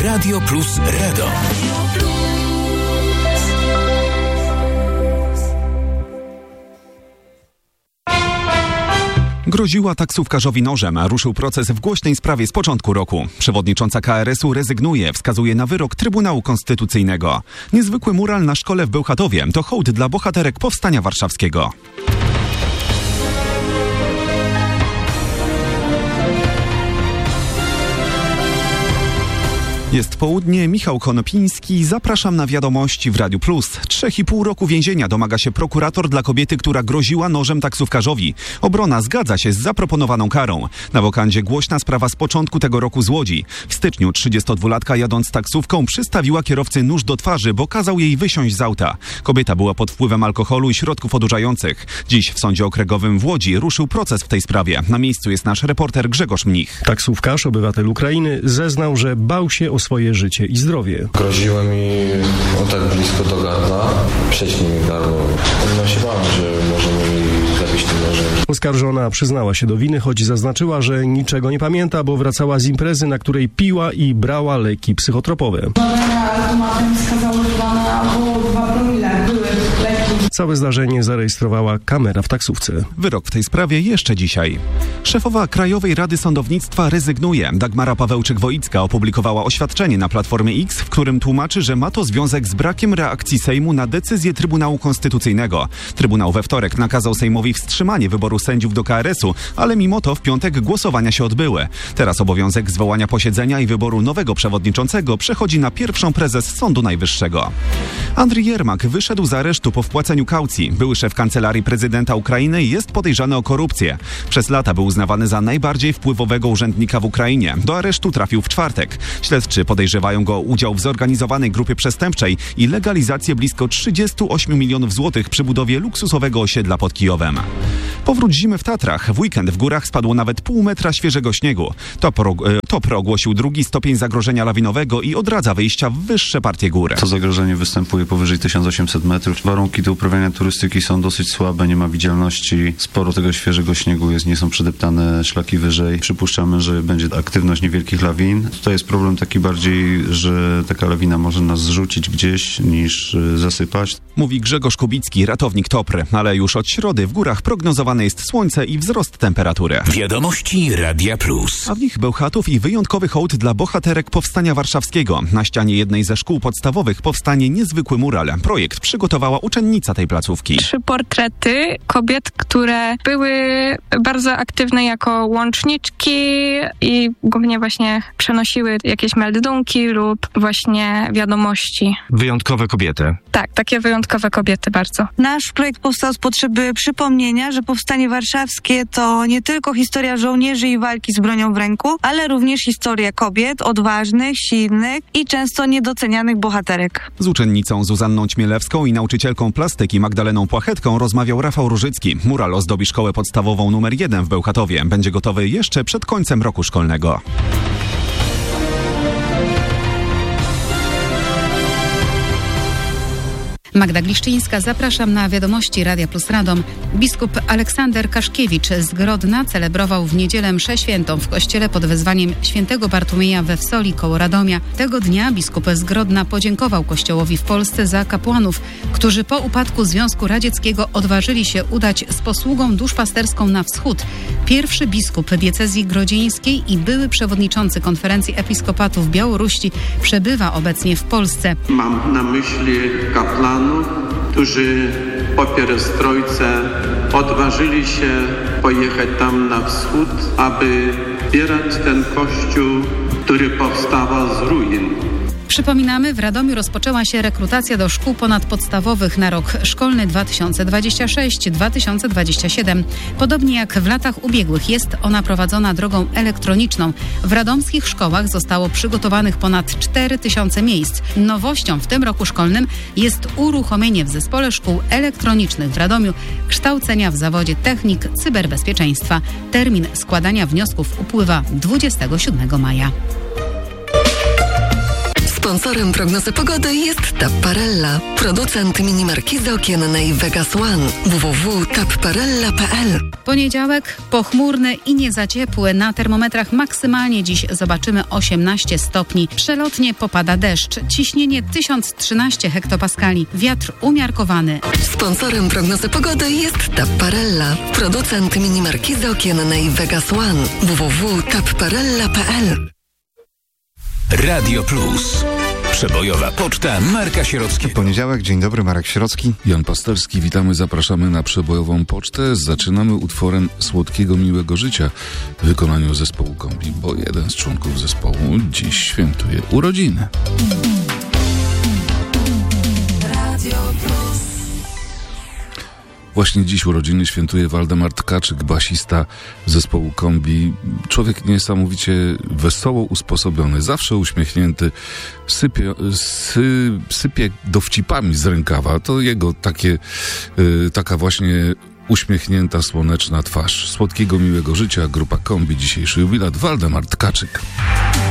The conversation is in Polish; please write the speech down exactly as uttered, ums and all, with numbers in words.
Radio Plus Radom. Groziła taksówkarzowi nożem, a ruszył proces w głośnej sprawie z początku roku. Przewodnicząca K R S u rezygnuje, wskazuje na wyrok Trybunału Konstytucyjnego. Niezwykły mural na szkole w Bełchatowie to hołd dla bohaterek Powstania Warszawskiego. Jest południe, Michał Konopiński, zapraszam na wiadomości w Radiu Plus. Trzech i pół roku więzienia domaga się prokurator dla kobiety, która groziła nożem taksówkarzowi. Obrona zgadza się z zaproponowaną karą. Na wokandzie głośna sprawa z początku tego roku z Łodzi. W styczniu trzydziestodwulatka jadąc taksówką przystawiła kierowcy nóż do twarzy, bo kazał jej wysiąść z auta. Kobieta była pod wpływem alkoholu i środków odurzających. Dziś w Sądzie Okręgowym w Łodzi ruszył proces w tej sprawie. Na miejscu jest nasz reporter Grzegorz Mnich. Taksówkarz, obywatel Ukrainy, zeznał, że bał się o swoje życie i zdrowie. Groziły mi o tak blisko do gardła, przećmij mi gardło. No się bałem, że może mi zabić tym nożem. Oskarżona przyznała się do winy, choć zaznaczyła, że niczego nie pamięta, bo wracała z imprezy, na której piła i brała leki psychotropowe. Automatem wskazały dwa albo dwa promile były leki. Całe zdarzenie zarejestrowała kamera w taksówce. Wyrok w tej sprawie jeszcze dzisiaj. Szefowa Krajowej Rady Sądownictwa rezygnuje. Dagmara Pawełczyk-Woicka opublikowała oświadczenie na Platformie X, w którym tłumaczy, że ma to związek z brakiem reakcji Sejmu na decyzję Trybunału Konstytucyjnego. Trybunał we wtorek nakazał Sejmowi wstrzymanie wyboru sędziów do K R S u, ale mimo to w piątek głosowania się odbyły. Teraz obowiązek zwołania posiedzenia i wyboru nowego przewodniczącego przechodzi na pierwszą prezes Sądu Najwyższego. Andrii Jermak wyszedł z aresztu po wpłaceniu kaucji. Były szef Kancelarii Prezydenta Ukrainy jest podejrzany o korupcję. Przez lata był uznawany za najbardziej wpływowego urzędnika w Ukrainie. Do aresztu trafił w czwartek. Śledczy podejrzewają go o udział w zorganizowanej grupie przestępczej i legalizację blisko trzydziestu ośmiu milionów złotych przy budowie luksusowego osiedla pod Kijowem. Powrót zimy w Tatrach. W weekend w górach spadło nawet pół metra świeżego śniegu. TOPR, TOPR ogłosił drugi stopień zagrożenia lawinowego i odradza wyjścia w wyższe partie góry. To zagrożenie występuje powyżej tysiąc osiemset metrów. Warunki do uprawiania turystyki są dosyć słabe, nie ma widzialności. Sporo tego świeżego śniegu jest, nie są przedeptane szlaki wyżej. Przypuszczamy, że będzie aktywność niewielkich lawin. Tutaj jest problem taki bardziej, że taka lawina może nas zrzucić gdzieś niż zasypać. Mówi Grzegorz Kubicki, ratownik TOPR, ale już od środy w górach prognozowane jest słońce i wzrost temperatury. Wiadomości Radia Plus. A w nich Bełchatów i wyjątkowy hołd dla bohaterek Powstania Warszawskiego. Na ścianie jednej ze szkół podstawowych powstanie niezwykły mural. Projekt przygotowała uczennica tej placówki. Trzy portrety kobiet, które były bardzo aktywne jako łączniczki i głównie właśnie przenosiły jakieś meldunki lub właśnie wiadomości. Wyjątkowe kobiety. Tak, takie wyjątkowe kobiety bardzo. Nasz projekt powstał z potrzeby przypomnienia, że Powstanie Warszawskie to nie tylko historia żołnierzy i walki z bronią w ręku, ale również historia kobiet, odważnych, silnych i często niedocenianych bohaterek. Z uczennicą Zuzanną Ćmielewską i nauczycielką plastyki Magdaleną Płachetką rozmawiał Rafał Różycki. Mural ozdobi szkołę podstawową numer jeden w Bełchatowie. Będzie gotowy jeszcze przed końcem roku szkolnego. Magda Gliszczyńska, zapraszam na wiadomości Radia Plus Radom. Biskup Aleksander Kaszkiewicz z Grodna celebrował w niedzielę mszę świętą w kościele pod wezwaniem świętego Bartłomieja we Wsoli koło Radomia. Tego dnia biskup z Grodna podziękował Kościołowi w Polsce za kapłanów, którzy po upadku Związku Radzieckiego odważyli się udać z posługą duszpasterską na wschód. Pierwszy biskup diecezji grodzieńskiej i były przewodniczący Konferencji Episkopatów Białorusi przebywa obecnie w Polsce. Mam na myśli kapłanów, którzy po pierestrojce odważyli się pojechać tam na wschód, aby wspierać ten kościół, który powstał z ruin. Przypominamy, w Radomiu rozpoczęła się rekrutacja do szkół ponadpodstawowych na rok szkolny dwa tysiące dwudziesty szósty dwa tysiące dwudziesty siódmy. Podobnie jak w latach ubiegłych jest ona prowadzona drogą elektroniczną. W radomskich szkołach zostało przygotowanych ponad cztery tysiące miejsc. Nowością w tym roku szkolnym jest uruchomienie w Zespole Szkół Elektronicznych w Radomiu kształcenia w zawodzie technik cyberbezpieczeństwa. Termin składania wniosków upływa dwudziestego siódmego maja. Sponsorem prognozy pogody jest Tapparella, producent mini markizy okiennej Vegas One. w w w kropka tapparella kropka p l. Poniedziałek pochmurny i nie za ciepły. Na termometrach maksymalnie dziś zobaczymy osiemnaście stopni. Przelotnie popada deszcz. Ciśnienie tysiąc trzynaście hektopaskali. Wiatr umiarkowany. Sponsorem prognozy pogody jest Tapparella, producent mini markizy okiennej Vegas One. w w w kropka tapparella kropka p l. Radio Plus. Przebojowa poczta Marka Sierockiego. Poniedziałek, dzień dobry, Marek Sierocki. Jan Pasterski, witamy, zapraszamy na przebojową pocztę. Zaczynamy utworem Słodkiego Miłego Życia w wykonaniu zespołu Kombi, bo jeden z członków zespołu dziś świętuje urodziny. Właśnie dziś urodziny świętuje Waldemar Tkaczyk, basista zespołu Kombi. Człowiek niesamowicie wesoło usposobiony, zawsze uśmiechnięty, sypie, sy, sypie dowcipami z rękawa. To jego takie, y, taka właśnie uśmiechnięta, słoneczna twarz. Słodkiego Miłego Życia, grupa Kombi, dzisiejszy jubilat Waldemar Tkaczyk.